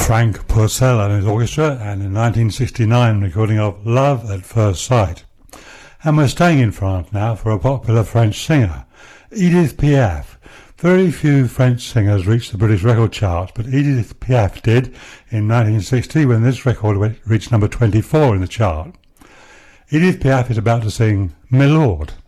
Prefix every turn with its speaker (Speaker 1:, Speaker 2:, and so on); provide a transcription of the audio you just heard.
Speaker 1: Frank Purcell and his orchestra, and in 1969 recording of Love at First Sight. And we're staying in France now for a popular French singer, Edith Piaf. Very few French singers reached the British record charts, but Edith Piaf did in 1960 when this record reached number 24 in the chart. Edith Piaf is about to sing Milord.